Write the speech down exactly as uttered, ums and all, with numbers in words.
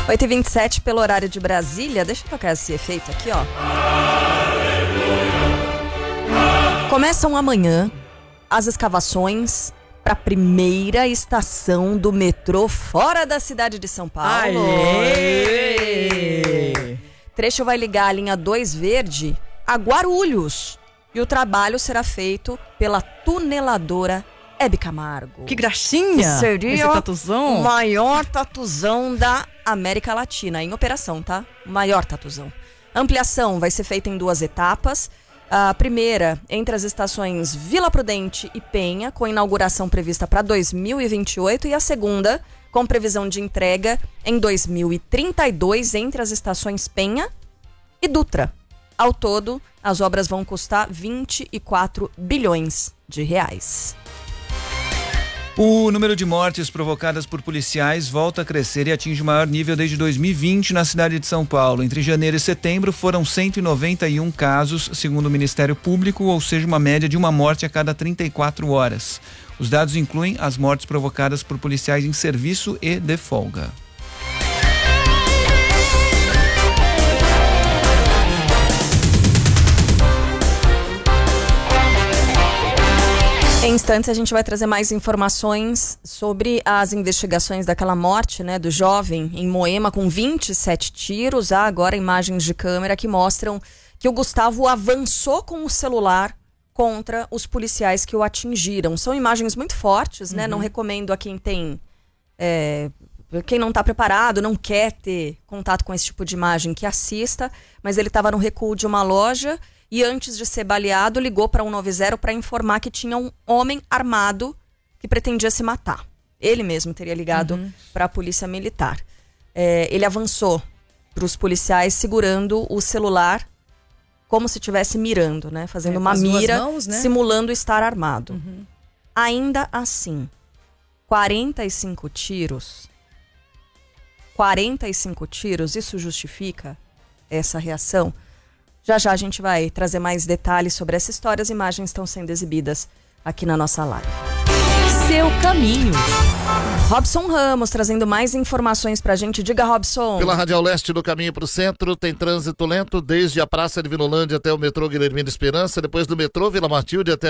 oito e vinte e sete pelo horário de Brasília. Deixa eu tocar esse efeito aqui, ó. Começam amanhã as escavações para a primeira estação do metrô fora da cidade de São Paulo. Aê! Trecho vai ligar a linha dois Verde a Guarulhos. E o trabalho será feito pela tuneladora Hebe Camargo. Que gracinha! Seria esse tatuzão? o maior tatuzão da América Latina, em operação, tá? O maior tatuzão. A ampliação vai ser feita em duas etapas. A primeira, entre as estações Vila Prudente e Penha, com inauguração prevista para dois mil e vinte e oito. E a segunda, com previsão de entrega em dois mil e trinta e dois, entre as estações Penha e Dutra. Ao todo, as obras vão custar vinte e quatro bilhões de reais. O número de mortes provocadas por policiais volta a crescer e atinge o maior nível desde dois mil e vinte na cidade de São Paulo. Entre janeiro e setembro foram cento e noventa e um casos, segundo o Ministério Público, ou seja, uma média de uma morte a cada trinta e quatro horas. Os dados incluem as mortes provocadas por policiais em serviço e de folga. Em instantes a gente vai trazer mais informações sobre as investigações daquela morte, né, do jovem em Moema com vinte e sete tiros. Há agora imagens de câmera que mostram que o Gustavo avançou com o celular contra os policiais que o atingiram. São imagens muito fortes, né? Uhum. Não recomendo a quem tem... É, quem não está preparado, não quer ter contato com esse tipo de imagem, que assista. Mas ele estava no recuo de uma loja... E antes de ser baleado, ligou para um nove zero para informar que tinha um homem armado que pretendia se matar. Ele mesmo teria ligado uhum. para a polícia militar. É, ele avançou para os policiais segurando o celular como se estivesse mirando, né? Fazendo é, uma mira, mãos, né? Simulando estar armado. Uhum. Ainda assim, quarenta e cinco tiros. quarenta e cinco tiros, isso justifica essa reação? Já já a gente vai trazer mais detalhes sobre essa história. As imagens estão sendo exibidas aqui na nossa live. Seu caminho. Robson Ramos trazendo mais informações pra gente. Diga, Robson. Pela Radial Leste do caminho pro centro tem trânsito lento desde a Praça de Vinolândia até o metrô Guilhermino Esperança, depois do metrô Vila Matilde até